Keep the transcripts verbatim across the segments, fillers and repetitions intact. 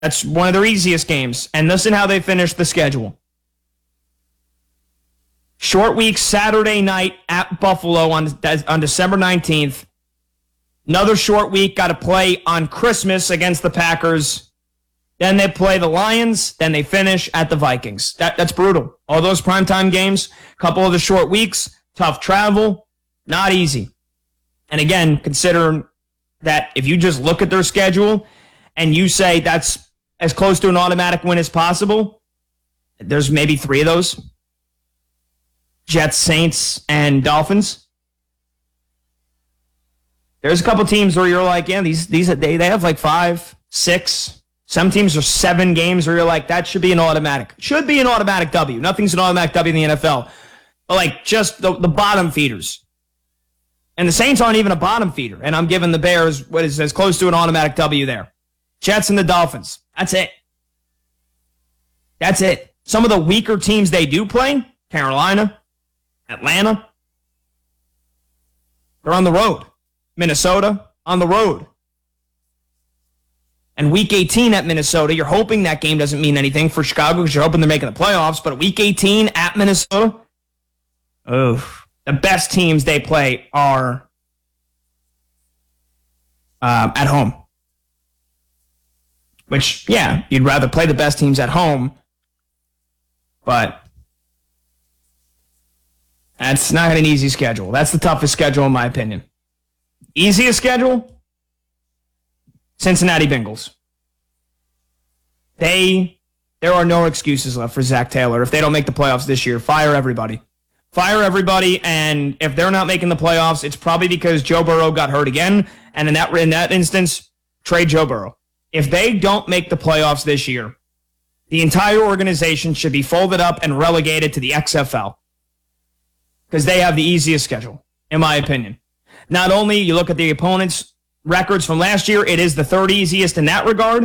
That's one of their easiest games. And listen how they finished the schedule. Short week Saturday night at Buffalo on, on December nineteenth. Another short week, got to play on Christmas against the Packers. Then they play the Lions. Then they finish at the Vikings. That, that's brutal. All those primetime games, a couple of the short weeks, tough travel, not easy. And again, consider that if you just look at their schedule and you say that's as close to an automatic win as possible, there's maybe three of those. Jets, Saints, and Dolphins. There's a couple teams where you're like, yeah, these these they, they have like five, six. Some teams are seven games where you're like, that should be an automatic. Should be an automatic W. Nothing's an automatic W in the N F L. But like just the, the bottom feeders. And the Saints aren't even a bottom feeder. And I'm giving the Bears what is as close to an automatic W there. Jets and the Dolphins. That's it. That's it. Some of the weaker teams they do play, Carolina, Atlanta, they're on the road. Minnesota, on the road. And week eighteen at Minnesota, you're hoping that game doesn't mean anything for Chicago because you're hoping they're making the playoffs. But week eighteen at Minnesota, oh, the best teams they play are uh, at home. Which, yeah, you'd rather play the best teams at home. But that's not an easy schedule. That's the toughest schedule in my opinion. Easiest schedule? Cincinnati Bengals. They, there are no excuses left for Zach Taylor. If they don't make the playoffs this year, fire everybody. Fire everybody, and if they're not making the playoffs, it's probably because Joe Burrow got hurt again, and in that, in that instance, trade Joe Burrow. If they don't make the playoffs this year, the entire organization should be folded up and relegated to the X F L because they have the easiest schedule, in my opinion. Not only you look at the opponents' records from last year, it is the third easiest in that regard.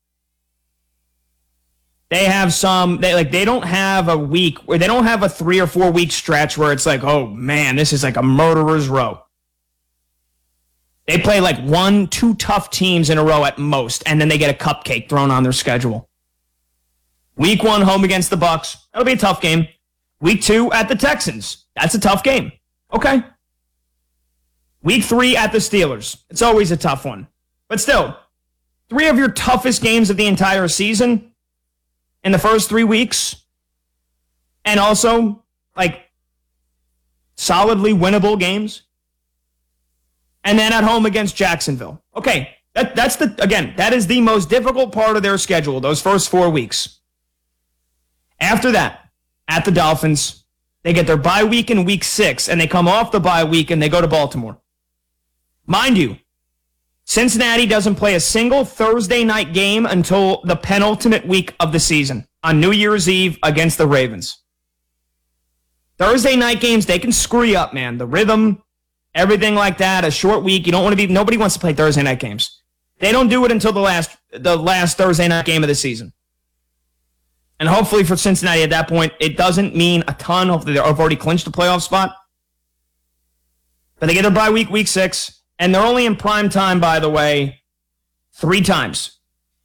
They have some, they like they don't have a week where they don't have a three or four week stretch where it's like, oh man, this is like a murderer's row. They play like one, two tough teams in a row at most, and then they get a cupcake thrown on their schedule. Week one, home against the Bucs. That'll be a tough game. Week two, at the Texans. That's a tough game. Okay. Week three, at the Steelers. It's always a tough one. But still, three of your toughest games of the entire season in the first three weeks. And also, like, solidly winnable games. And then at home against Jacksonville. Okay, that, that's the, again, that is the most difficult part of their schedule, those first four weeks. After that, at the Dolphins, they get their bye week in week six, and they come off the bye week and they go to Baltimore. Mind you, Cincinnati doesn't play a single Thursday night game until the penultimate week of the season on New Year's Eve against the Ravens. Thursday night games, they can screw you up, man. The rhythm, everything like that, a short week. You don't want to be, nobody wants to play Thursday night games. They don't do it until the last, the last Thursday night game of the season. And hopefully for Cincinnati at that point, it doesn't mean a ton. Hopefully they've already clinched a playoff spot. But they get their bye week, week six. And they're only in prime time, by the way, three times.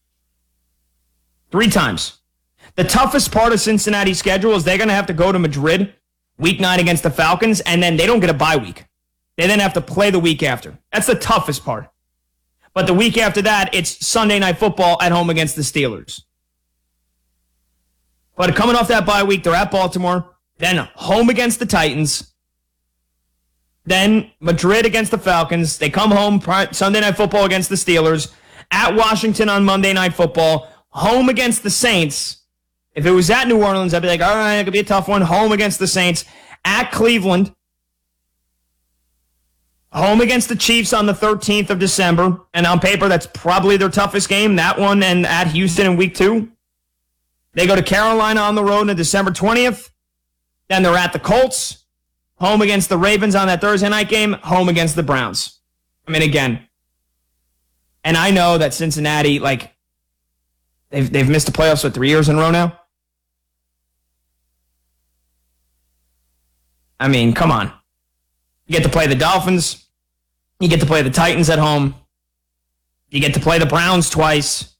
Three times. The toughest part of Cincinnati's schedule is they're going to have to go to Madrid week nine against the Falcons, and then they don't get a bye week. They then have to play the week after. That's the toughest part. But the week after that, it's Sunday Night Football at home against the Steelers. But coming off that bye week, they're at Baltimore, then home against the Titans, then Madrid against the Falcons. They come home Sunday Night Football against the Steelers, at Washington on Monday Night Football, home against the Saints. If it was at New Orleans, I'd be like, all right, it could be a tough one. Home against the Saints, at Cleveland, home against the Chiefs on the thirteenth of December. And on paper, that's probably their toughest game, that one, and at Houston in week two. They go to Carolina on the road on December twentieth. Then they're at the Colts, home against the Ravens on that Thursday night game, home against the Browns. I mean, again, and I know that Cincinnati, like, they've, they've missed the playoffs for three years in a row now. I mean, come on. You get to play the Dolphins. You get to play the Titans at home. You get to play the Browns twice.